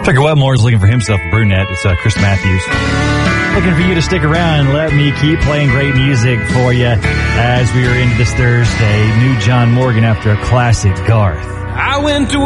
Trigger Wetmore's looking for himself a brunette. It's Chris Matthews. Looking for you to stick around and let me keep playing great music for you as we are into this Thursday. New John Morgan after a classic, Garth. I went to